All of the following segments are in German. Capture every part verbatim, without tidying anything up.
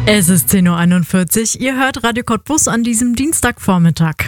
Es ist zehn Uhr einundvierzig. Ihr hört Radio Cottbus an diesem Dienstagvormittag.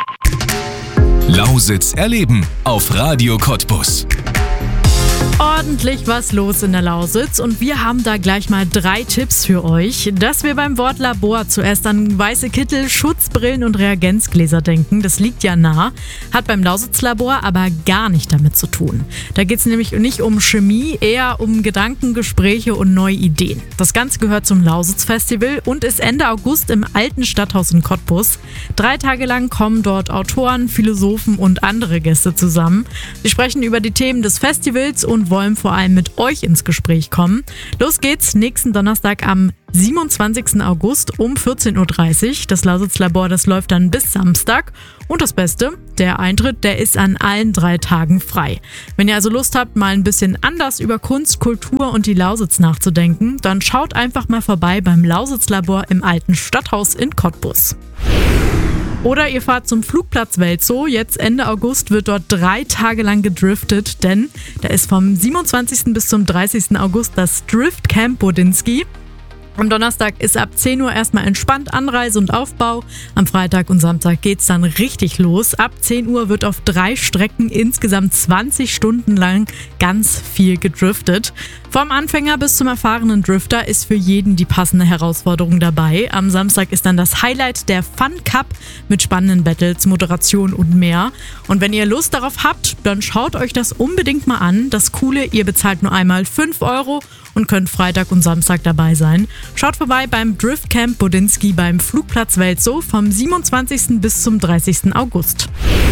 Lausitz erleben auf Radio Cottbus. Ordentlich was los in der Lausitz und wir haben da gleich mal drei Tipps für euch. Dass wir beim Wort Labor zuerst an weiße Kittel, Schutzbrillen und Reagenzgläser denken, das liegt ja nah, hat beim Lausitz-Labor aber gar nicht damit zu tun. Da geht es nämlich nicht um Chemie, eher um Gedankengespräche und neue Ideen. Das Ganze gehört zum Lausitz-Festival und ist Ende August im Alten Stadthaus in Cottbus. Drei Tage lang kommen dort Autoren, Philosophen und andere Gäste zusammen. Sie sprechen über die Themen des Festivals und wollen vor allem mit euch ins Gespräch kommen. Los geht's nächsten Donnerstag am siebenundzwanzigsten August um vierzehn Uhr dreißig. Das Lausitz-Labor, das läuft dann bis Samstag. Und das Beste, der Eintritt, der ist an allen drei Tagen frei. Wenn ihr also Lust habt, mal ein bisschen anders über Kunst, Kultur und die Lausitz nachzudenken, dann schaut einfach mal vorbei beim Lausitz-Labor im Alten Stadthaus in Cottbus. Oder ihr fahrt zum Flugplatz Welzow. Jetzt Ende August wird dort drei Tage lang gedriftet, denn da ist vom siebenundzwanzigsten bis zum dreißigsten August das Drift Camp Bodinski. Am Donnerstag ist ab zehn Uhr erstmal entspannt Anreise und Aufbau. Am Freitag und Samstag geht's dann richtig los. Ab zehn Uhr wird auf drei Strecken insgesamt zwanzig Stunden lang ganz viel gedriftet. Vom Anfänger bis zum erfahrenen Drifter ist für jeden die passende Herausforderung dabei. Am Samstag ist dann das Highlight der Fun Cup mit spannenden Battles, Moderation und mehr. Und wenn ihr Lust darauf habt, dann schaut euch das unbedingt mal an. Das Coole, ihr bezahlt nur einmal fünf Euro und könnt Freitag und Samstag dabei sein. Schaut vorbei beim Drift Camp Bodinski beim Flugplatz Welzow vom siebenundzwanzigsten bis zum dreißigsten August.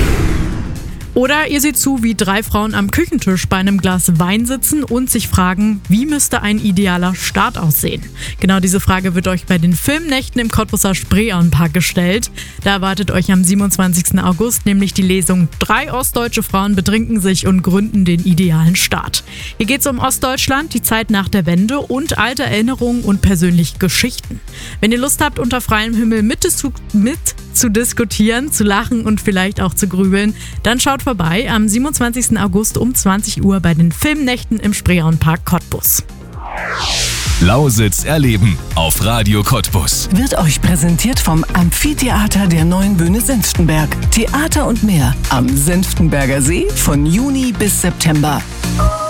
Oder ihr seht zu, wie drei Frauen am Küchentisch bei einem Glas Wein sitzen und sich fragen, wie müsste ein idealer Start aussehen? Genau diese Frage wird euch bei den Filmnächten im Cottbuser Spreeauenpark gestellt. Da erwartet euch am siebenundzwanzigsten August nämlich die Lesung Drei ostdeutsche Frauen betrinken sich und gründen den idealen Start. Hier geht es um Ostdeutschland, die Zeit nach der Wende und alte Erinnerungen und persönliche Geschichten. Wenn ihr Lust habt, unter freiem Himmel mit zu, mit zu diskutieren, zu lachen und vielleicht auch zu grübeln, dann schaut vorbei am siebenundzwanzigsten August um zwanzig Uhr bei den Filmnächten im Spreeauenpark Cottbus. Lausitz erleben auf Radio Cottbus. Wird euch präsentiert vom Amphitheater der Neuen Bühne Senftenberg. Theater und mehr am Senftenberger See von Juni bis September.